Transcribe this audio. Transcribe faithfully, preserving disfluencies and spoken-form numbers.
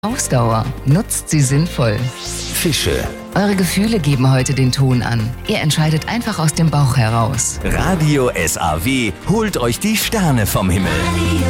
Ausdauer. Nutzt sie sinnvoll. Fische. Eure Gefühle geben heute den Ton an. Ihr entscheidet einfach aus dem Bauch heraus. Radio S A W holt euch die Sterne vom Himmel.